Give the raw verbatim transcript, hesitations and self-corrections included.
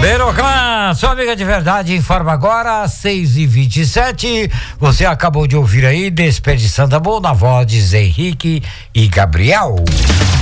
Veroclã, sua amiga de verdade, informa agora, seis e vinte e sete. Você acabou de ouvir aí Desperdiçando Amor na voz de Zé Henrique e Gabriel.